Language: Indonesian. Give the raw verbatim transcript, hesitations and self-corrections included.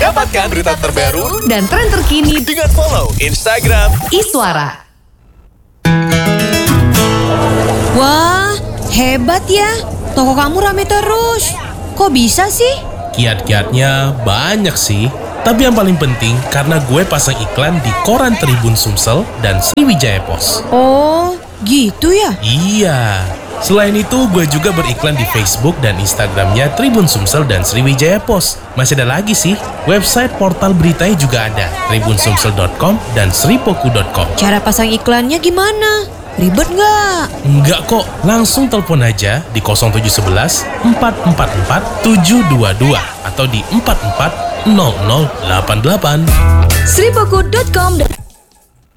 Dapatkan berita terbaru dan tren terkini dengan follow Instagram Iswara. Wah, hebat ya. Toko kamu rame terus. Kok bisa sih? Kiat-kiatnya banyak sih. Tapi yang paling penting karena gue pasang iklan di koran Tribun Sumsel dan Sriwijaya Pos. Oh, gitu ya? Iya. Selain itu, gue juga beriklan di Facebook dan Instagramnya Tribun Sumsel dan Sriwijaya Pos. Masih ada lagi sih. Website portal beritanya juga ada, tribun sumsel dot com dan sripoku dot com. Cara pasang iklannya gimana? Ribet nggak? Enggak kok, langsung telepon aja di nol tujuh satu satu empat empat empat tujuh dua dua atau di empat empat nol nol delapan delapan. sripoku dot com